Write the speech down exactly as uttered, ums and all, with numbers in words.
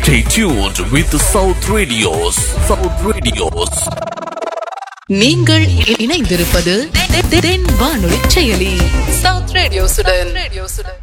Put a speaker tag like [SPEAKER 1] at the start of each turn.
[SPEAKER 1] Stay tuned with South Radios. South Radios.
[SPEAKER 2] நீங்கள் இணைந்திருப்பது தென் வானொலி செயலி சவுத் ரேடியோசுடன்.